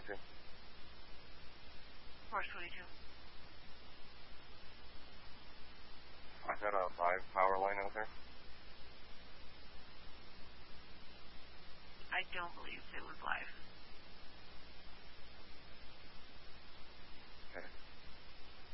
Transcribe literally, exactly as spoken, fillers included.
twenty-two. Force twenty-two. I've got a live power line out there. I don't believe it was live.